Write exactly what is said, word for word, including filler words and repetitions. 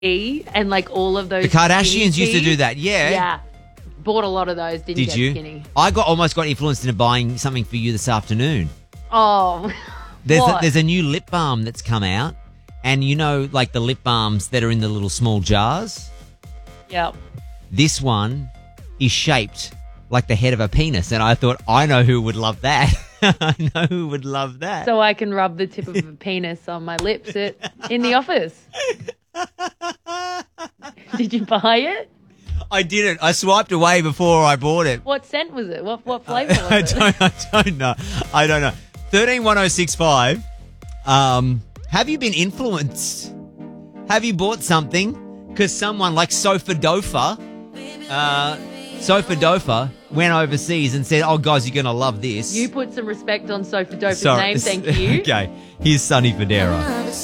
and like all of those. The Kardashians used to do that, yeah. Yeah. Bought a lot of those, didn't Did get you? skinny. I got almost got influenced into buying something for you this afternoon. Oh, There's a, what? there's a new lip balm that's come out, and you know, like the lip balms that are in the little small jars. Yep. This one is shaped like the head of a penis, and I thought, I know who would love that. I know who would love that. So I can rub the tip of a penis on my lips at, in the office. Did you buy it? I didn't. I swiped away before I bought it. What scent was it? What what flavour was I it? don't, I don't know. I don't know. thirteen one oh six five. Um, have you been influenced? Have you bought something? Because someone like Sofa Dofa, uh, Sofa Dofa went overseas and said, oh, guys, you're going to love this. You put some respect on Sofa Dofa's Sorry. name, thank you. Okay. Here's Sonny Fodera.